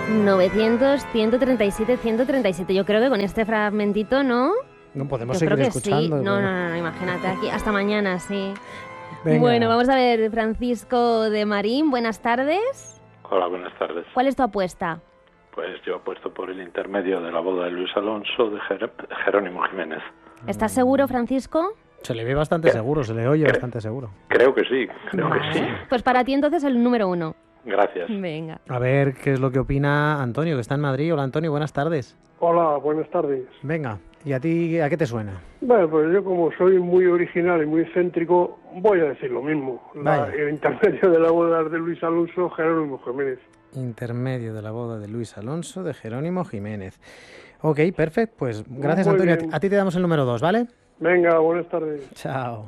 900, 137, 137. Yo creo que con este fragmentito, ¿no? No podemos Yo seguir creo que escuchando. sí. No, imagínate aquí. Hasta mañana, sí. Venga. Bueno, vamos a ver, Francisco de Marín, buenas tardes. Hola, buenas tardes. ¿Cuál es tu apuesta? Pues yo apuesto por el intermedio de la boda de Luis Alonso de Jerónimo Jiménez. ¿Estás seguro, Francisco? Se le ve bastante seguro, se le oye bastante seguro. Creo que sí, creo que sí. Pues para ti entonces el número 1. Gracias. Venga. A ver qué es lo que opina Antonio, que está en Madrid. Hola, Antonio, buenas tardes. Hola, buenas tardes. Venga, ¿y a ti a qué te suena? Bueno, pues yo como soy muy original y muy céntrico, voy a decir lo mismo. El intermedio de la boda de Luis Alonso, Jerónimo Jiménez. Intermedio de la boda de Luis Alonso de Jerónimo Jiménez. Ok, perfecto. Pues gracias, Muy Antonio. bien. A ti te damos el número 2, ¿vale? Venga, buenas tardes. Chao.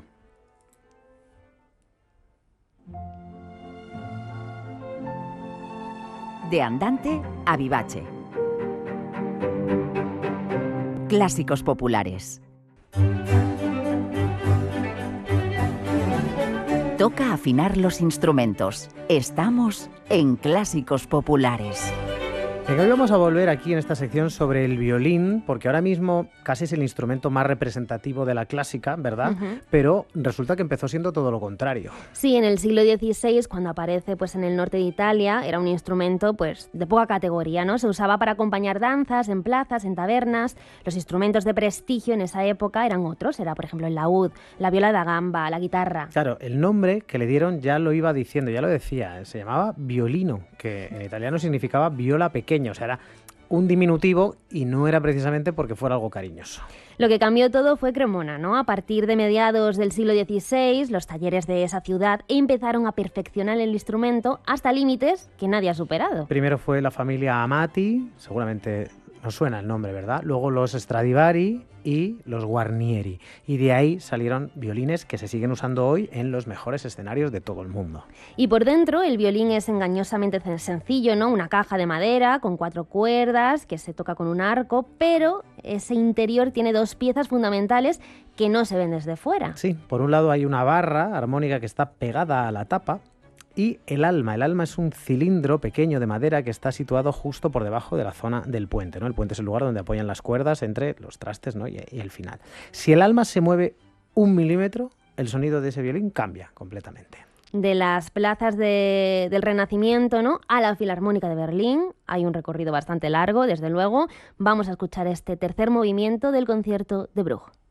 De andante a vivace. Clásicos populares. Toca afinar los instrumentos. Estamos en Clásicos Populares. Venga, hoy vamos a volver aquí en esta sección sobre el violín, porque ahora mismo casi es el instrumento más representativo de la clásica, ¿verdad? Ujú. Pero resulta que empezó siendo todo lo contrario. Sí, en el siglo XVI, cuando aparece pues, en el norte de Italia, era un instrumento pues, de poca categoría, ¿no? Se usaba para acompañar danzas, en plazas, en tabernas. Los instrumentos de prestigio en esa época eran otros. Era, por ejemplo, el laúd, la viola da gamba, la guitarra. Claro, el nombre que le dieron ya lo iba diciendo, ya lo decía, se llamaba violino, que en italiano significaba viola pequeña, o sea, era un diminutivo y no era precisamente porque fuera algo cariñoso. Lo que cambió todo fue Cremona, ¿no? A partir de mediados del siglo XVI, los talleres de esa ciudad empezaron a perfeccionar el instrumento hasta límites que nadie ha superado. Primero fue la familia Amati, seguramente nos suena el nombre, ¿verdad? Luego los Stradivari y los Guarnieri. Y de ahí salieron violines que se siguen usando hoy en los mejores escenarios de todo el mundo. Y por dentro el violín es engañosamente sencillo, ¿no? Una caja de madera con 4 cuerdas que se toca con un arco, pero ese interior tiene 2 piezas fundamentales que no se ven desde fuera. Sí, por un lado hay una barra armónica que está pegada a la tapa y el alma. El alma es un cilindro pequeño de madera que está situado justo por debajo de la zona del puente, ¿no? El puente es el lugar donde apoyan las cuerdas entre los trastes, ¿no? y el final. Si el alma se mueve 1 milímetro, el sonido de ese violín cambia completamente. De las plazas del Renacimiento, ¿no? A la Filarmónica de Berlín hay un recorrido bastante largo, desde luego. Vamos a escuchar este tercer movimiento del concierto de Bruch.